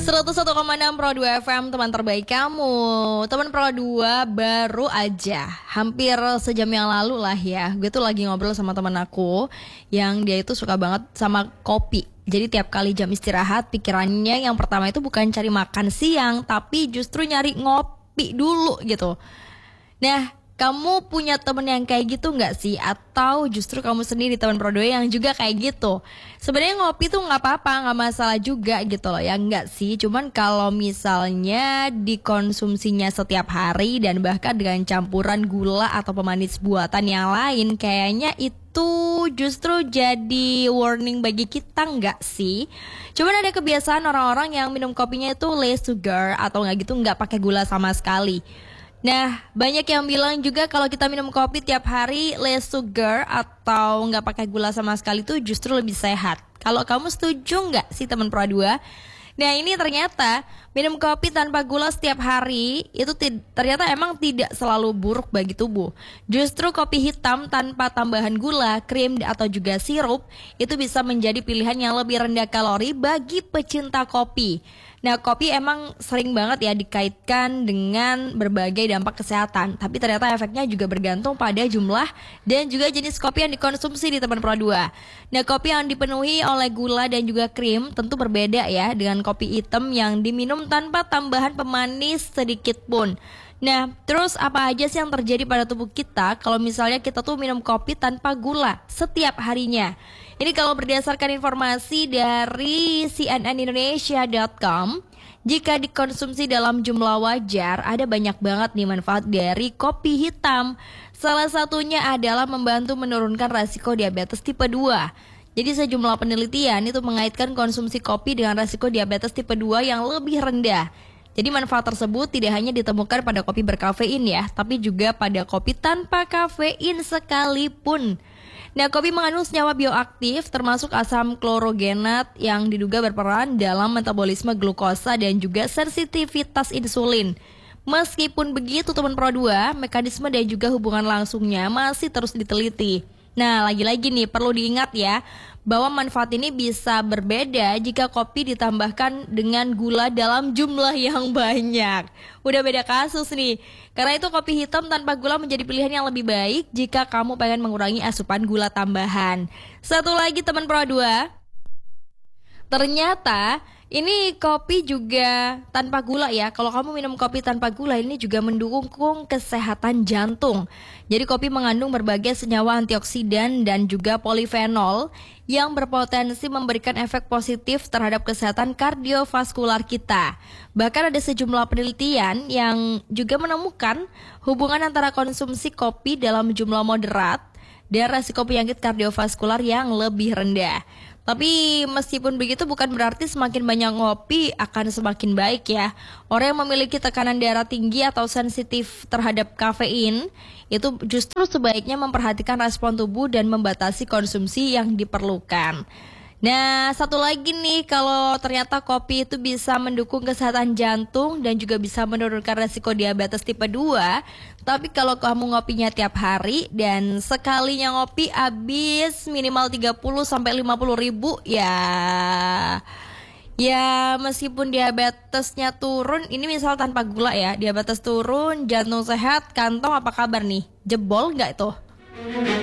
101,6 Pro 2 FM, teman terbaik kamu. Teman Pro 2 baru aja hampir sejam yang lalu lah ya, gue tuh lagi ngobrol sama teman aku yang dia itu suka banget sama kopi. Jadi tiap kali jam istirahat, pikirannya yang pertama itu bukan cari makan siang, tapi justru nyari ngopi dulu gitu. Nah, kamu punya temen yang kayak gitu gak sih? Atau justru kamu sendiri teman Pro 2 yang juga kayak gitu? Sebenarnya ngopi tuh gak apa-apa, gak masalah juga gitu loh. Ya enggak sih, cuman kalau misalnya dikonsumsinya setiap hari dan bahkan dengan campuran gula atau pemanis buatan yang lain, kayaknya itu justru jadi warning bagi kita nggak sih? Cuman ada kebiasaan orang-orang yang minum kopinya itu less sugar atau nggak gitu, nggak pakai gula sama sekali. Nah, banyak yang bilang juga kalau kita minum kopi tiap hari less sugar atau nggak pakai gula sama sekali itu justru lebih sehat. Kalau kamu setuju nggak sih teman Pro 2? Nah, ini ternyata minum kopi tanpa gula setiap hari itu ternyata emang tidak selalu buruk bagi tubuh. Justru kopi hitam tanpa tambahan gula, krim atau juga sirup itu bisa menjadi pilihan yang lebih rendah kalori bagi pecinta kopi. Nah, kopi emang sering banget ya dikaitkan dengan berbagai dampak kesehatan. Tapi ternyata efeknya juga bergantung pada jumlah dan juga jenis kopi yang dikonsumsi di teman Pro 2. Nah, kopi yang dipenuhi oleh gula dan juga krim tentu berbeda ya dengan kopi hitam yang diminum tanpa tambahan pemanis sedikit pun. Nah, terus apa aja sih yang terjadi pada tubuh kita kalau misalnya kita tuh minum kopi tanpa gula setiap harinya? Ini kalau berdasarkan informasi dari cnnindonesia.com, jika dikonsumsi dalam jumlah wajar, ada banyak banget nih manfaat dari kopi hitam. Salah satunya adalah membantu menurunkan resiko diabetes tipe 2. Jadi sejumlah penelitian itu mengaitkan konsumsi kopi dengan resiko diabetes tipe 2 yang lebih rendah. Jadi manfaat tersebut tidak hanya ditemukan pada kopi berkafein ya, tapi juga pada kopi tanpa kafein sekalipun. Nah, kopi mengandung senyawa bioaktif termasuk asam klorogenat yang diduga berperan dalam metabolisme glukosa dan juga sensitivitas insulin. Meskipun begitu teman Pro 2, mekanisme dan juga hubungan langsungnya masih terus diteliti. Nah, lagi-lagi nih perlu diingat ya, bahwa manfaat ini bisa berbeda jika kopi ditambahkan dengan gula dalam jumlah yang banyak. Udah beda kasus nih. Karena itu kopi hitam tanpa gula menjadi pilihan yang lebih baik jika kamu pengen mengurangi asupan gula tambahan. Satu lagi teman Pro 2, ternyata ini kopi juga tanpa gula ya. Kalau kamu minum kopi tanpa gula ini juga mendukung kesehatan jantung. Jadi kopi mengandung berbagai senyawa antioksidan dan juga polifenol yang berpotensi memberikan efek positif terhadap kesehatan kardiovaskular kita. Bahkan ada sejumlah penelitian yang juga menemukan hubungan antara konsumsi kopi dalam jumlah moderat dan resiko penyakit kardiovaskular yang lebih rendah. Tapi meskipun begitu bukan berarti semakin banyak ngopi akan semakin baik ya. Orang yang memiliki tekanan darah tinggi atau sensitif terhadap kafein itu justru sebaiknya memperhatikan respon tubuh dan membatasi konsumsi yang diperlukan. Nah, satu lagi nih, kalau ternyata kopi itu bisa mendukung kesehatan jantung dan juga bisa menurunkan resiko diabetes tipe 2. Tapi kalau kamu ngopinya tiap hari dan sekalinya ngopi habis minimal 30-50 ribu ya meskipun diabetesnya turun, ini misal tanpa gula ya, diabetes turun, jantung sehat, kantong apa kabar nih? Jebol nggak tuh?